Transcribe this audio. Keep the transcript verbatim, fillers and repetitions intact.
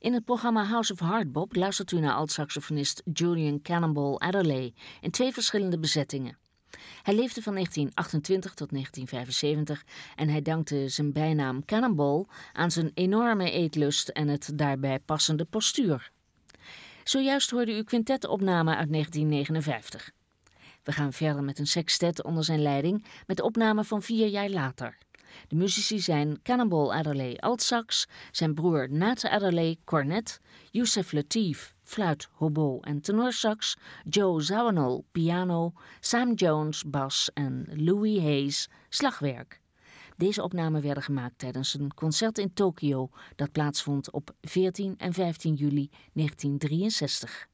In het programma House of Hardbop luistert u naar alt-saxofonist Julian Cannonball Adderley in twee verschillende bezettingen. Hij leefde van negentien achtentwintig tot negentien vijfenzeventig en hij dankte zijn bijnaam Cannonball aan zijn enorme eetlust en het daarbij passende postuur. Zojuist hoorde u quintetopname uit negentien negenenvijftig. We gaan verder met een sextet onder zijn leiding met opname van vier jaar later. De muzici zijn Cannonball Adderley altsax, zijn broer Nate Adderley cornet, Yusef Lateef fluit, hobo en tenorsax, Joe Zawinul piano, Sam Jones bas en Louis Hayes slagwerk. Deze opnamen werden gemaakt tijdens een concert in Tokio dat plaatsvond op veertien en vijftien juli negentien drieënzestig.